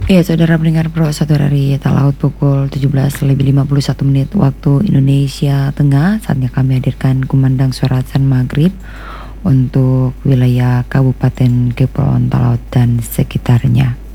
Iya, saudara pendengar Pro, satu hari Talaut pukul 17:51 waktu Indonesia Tengah. Saatnya kami hadirkan kumandang suara azan maghrib untuk wilayah Kabupaten Kepulauan Talaut dan sekitarnya.